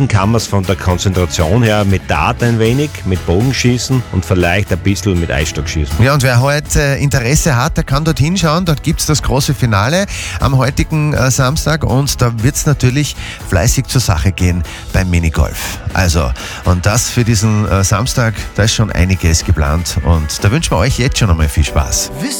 Vergleichen kann man es von der Konzentration her mit Dart ein wenig, mit Bogenschießen und vielleicht ein bisschen mit Eisstockschießen. Ja, und wer heute Interesse hat, der kann dort hinschauen. Dort gibt es das große Finale am heutigen Samstag und da wird es natürlich fleißig zur Sache gehen beim Minigolf. Also, und das für diesen Samstag, da ist schon einiges geplant und da wünschen wir euch jetzt schon einmal viel Spaß.